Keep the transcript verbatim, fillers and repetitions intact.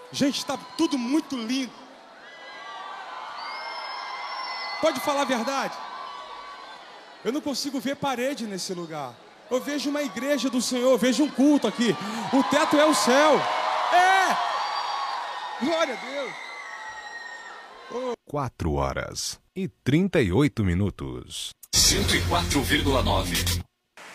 Gente, está tudo muito lindo. Pode falar a verdade? Eu não consigo ver parede nesse lugar. Eu vejo uma igreja do Senhor, eu vejo um culto aqui. O teto é o céu. É! Glória a Deus. Oh. Quatro horas e trinta e oito minutos. cento e quatro vírgula nove.